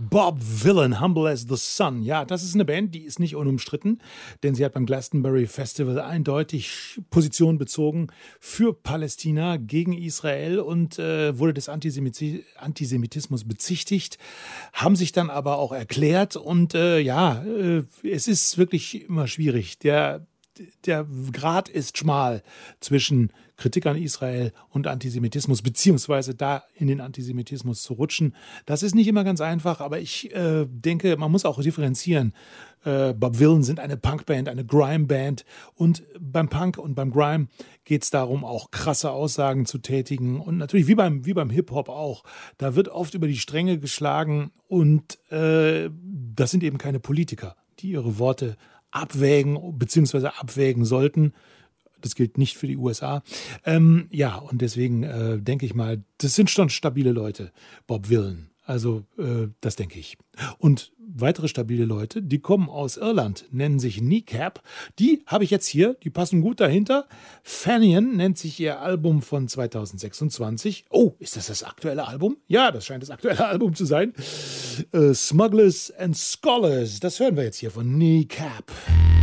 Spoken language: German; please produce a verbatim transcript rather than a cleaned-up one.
Bob Vylan, Humble as the Sun. Ja, das ist eine Band, die ist nicht unumstritten, denn sie hat beim Glastonbury Festival eindeutig Position bezogen für Palästina gegen Israel und äh, wurde des Antisemiti- Antisemitismus bezichtigt, haben sich dann aber auch erklärt und äh, ja, äh, es ist wirklich immer schwierig. Der Der Grat ist schmal zwischen Kritik an Israel und Antisemitismus, beziehungsweise da in den Antisemitismus zu rutschen. Das ist nicht immer ganz einfach, aber ich äh, denke, man muss auch differenzieren. Äh, Bob Vylan sind eine Punkband, eine Grime-Band und beim Punk und beim Grime geht es darum, auch krasse Aussagen zu tätigen und natürlich wie beim, wie beim Hip-Hop auch. Da wird oft über die Stränge geschlagen und äh, das sind eben keine Politiker, die ihre Worte abwägen bzw. abwägen sollten. Das gilt nicht für die U S A. Ähm, ja, und deswegen äh, denke ich mal, das sind schon stabile Leute, Bob Vylan. Also äh, das denke ich. Und weitere stabile Leute, die kommen aus Irland, nennen sich Kneecap. Die habe ich jetzt hier, die passen gut dahinter. Fanion nennt sich ihr Album von zwanzig sechsundzwanzig. Oh, ist das das aktuelle Album? Ja, das scheint das aktuelle Album zu sein. Äh, Smugglers and Scholars, das hören wir jetzt hier von Kneecap.